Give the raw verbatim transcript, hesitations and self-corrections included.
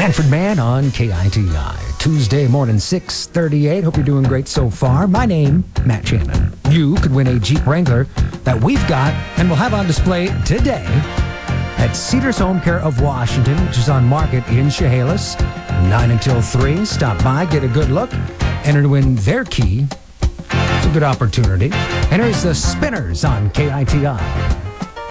Manfred Mann on K I T I. Tuesday morning, six thirty-eight. Hope you're doing great so far. My name, Matt Shannon. You could win a Jeep Wrangler that we've got and we'll have on display today at Cedars Home Care of Washington, which is on Market in Chehalis. nine until three. Stop by, get a good look, enter to win their key. It's a good opportunity. And here's the Spinners on K I T I.